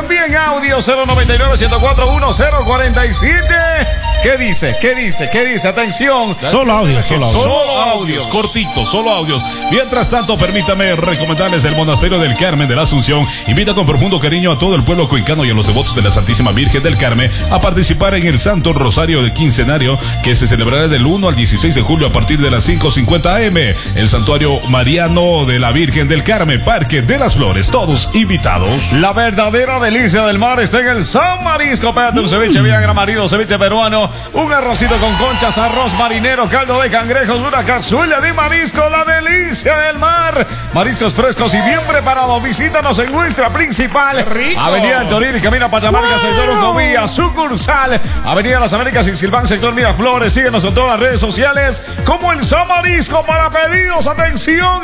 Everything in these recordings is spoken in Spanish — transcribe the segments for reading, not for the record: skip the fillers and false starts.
envíen audio 099-104-1047. ¿Qué dice? Atención. Solo audios. Solo audios. Cortitos, solo audios. Mientras tanto, permítame recomendarles el Monasterio del Carmen de la Asunción. Invita con profundo cariño a todo el pueblo cuencano y a los devotos de la Santísima Virgen del Carmen a participar en el Santo Rosario de Quincenario, que se celebrará del 1 al 16 de julio a partir de las 5:50 am. El Santuario Mariano de la Virgen del Carmen, Parque de las Flores. Todos invitados. La verdadera delicia del mar está en el San Marisco. Pégate un ceviche Viagra marino, ceviche peruano, un arrocito con conchas, arroz marinero, caldo de cangrejos, una cazuela de marisco. La delicia del mar. Mariscos frescos y bien preparados. Visítanos en nuestra principal Avenida Toril y Camino a Pachamarca, sector Uncovía, sucursal Avenida Las Américas y Silván, sector Miraflores. Síguenos en todas las redes sociales como el San Marisco. Para pedidos, atención,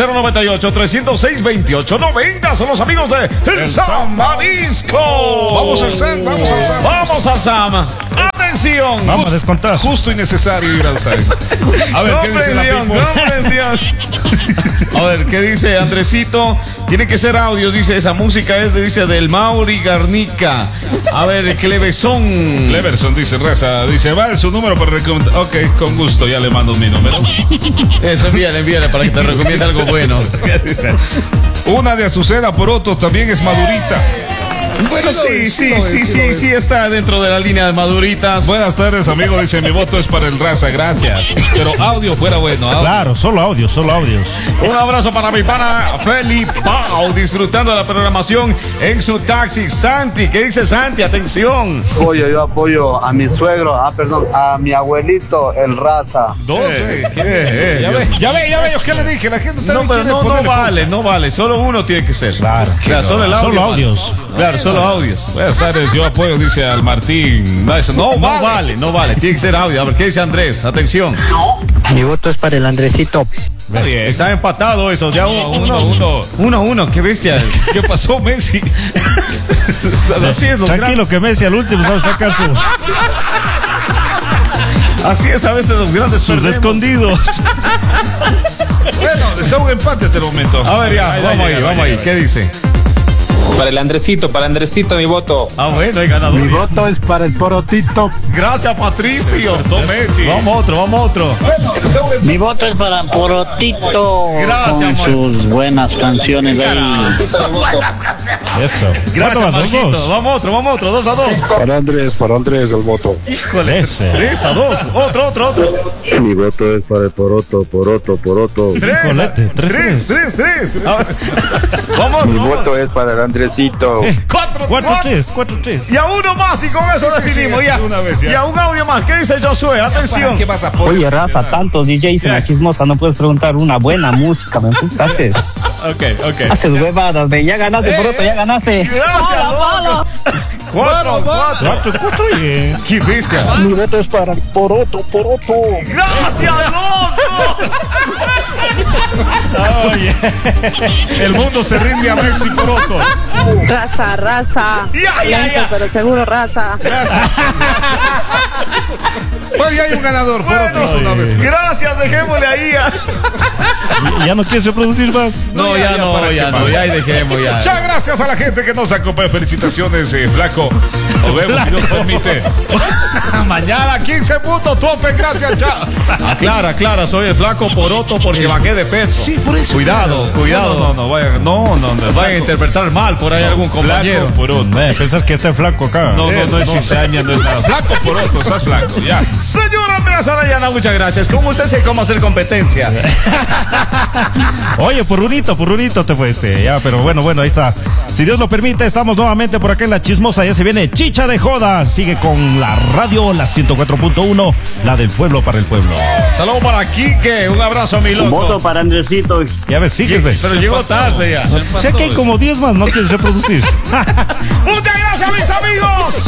098-306-2890. Son los amigos de el San Marisco. Vamos al Sam. Atención. Vamos a descontar. Justo y necesario ir al SAM. A ver, ¿qué dice la people? A ver, ¿qué dice Andresito? Tiene que ser audios, dice. Esa música es del Mauri Garnica. A ver, Cleverson dice, raza. Dice, vale su número para recomendar. Ok, con gusto, ya le mando mi número. Eso, envíale para que te recomiende algo bueno. Una de Azucena Poroto también es madurita. Bueno, sí, está dentro de la línea de maduritas. Buenas tardes, amigo. Dice, mi voto es para el raza, gracias. Pero audio fuera bueno. Audio. Claro, solo audios. Un abrazo para mi pana Felipe Pau, disfrutando de la programación en su taxi. Santi, ¿qué dice Santi? Atención. Yo apoyo a mi suegro, a mi abuelito, el raza. 12. Ya ve, ¿qué le dije? La gente no vale, solo uno tiene que ser. Claro, solo el audio. Solo audios. Claro, solo audios. Buenas tardes, yo apoyo, dice al Martín. No vale, tiene que ser audio. A ver, ¿qué dice Andrés? Atención. Mi voto es para el Andresito. Está empatado eso, ya 1-1. Qué bestia. ¿Qué pasó, Messi? Así es, tranquilo, que Messi al último sabe sacar así es a veces los grandes sus escondidos. Bueno, está un empate hasta el momento. A ver, vamos ahí. ¿Qué dice? Para el Andresito, mi voto. Bueno, hay ganador. Mi voto es para el Porotito. Gracias, Patricio. Messi. Vamos otro. Mi voto es para Porotito. Gracias, con sus buenas canciones ahí. Eso. Gracias, Marquito. Vamos otro, 2-2. Para Andrés el voto. Híjole. 3-2. Otro. Mi voto es para el Poroto. 3. Vamos. Mi voto es para el Andresito. 4-3. Y a uno más y con eso definimos. Y a un audio más. ¿Qué dice Josué? Atención. ¿Qué pasa? Oye, raza, tantos DJs en la chismosa, no puedes preguntar una buena música, ¿me haces? Ok. Haces huevadas, ya ganaste, Poroto, ya ganaste. Gracias, loco. 4. ¿Qué bestia? Mi voto es para Poroto. Gracias, loco. Oye, el mundo se rinde a Messi Poroto. Raza. Ya. Pero seguro raza. Pues ya hay un ganador, Poroto, una vez. Gracias, dejémosle ahí. ¿Ya no quieres reproducir más? No, ya dejemos ya. Muchas gracias a la gente que nos acompaña. Felicitaciones, Flaco. Nos vemos si Dios permite. Mañana 15 puntos, tope, gracias, chao. Aclara, soy el Flaco Poroto porque bajé de peso. Sí, por eso. Cuidado. No Vayan a interpretar mal por ahí algún compañero. Flaco Poroto. Pensás que está flaco acá. No es cizaña, no es nada. Flaco Poroto, estás flaco, ya. Señor Andrés Arayana, muchas gracias. ¿Cómo usted sé cómo hacer competencia? Oye, por runito te fuiste. Ya, pero bueno, ahí está. Si Dios lo permite, estamos nuevamente por acá en La Chismosa. Ya se viene Chicha de Joda. Sigue con la radio, la 104.1, la del pueblo para el pueblo. Saludos para Quique. Un abrazo a mi loco. Voto para Andresito. Ya ves, sigues, ves. Pero llegó tarde ya. Sé que hay como 10 más, no quieres reproducir. Muchas gracias, mis amigos.